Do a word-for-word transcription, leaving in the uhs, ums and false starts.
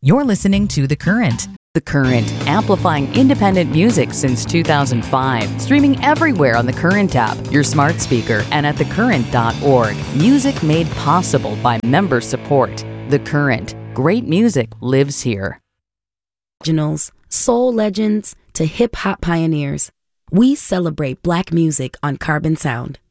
You're listening to The Current. The Current, amplifying independent music since two thousand five. Streaming everywhere on The Current app, your smart speaker, and at the current dot org. Music made possible by member support. The Current. Great music lives here. Originals, soul legends, to hip-hop pioneers. We celebrate Black music on Carbon Sound.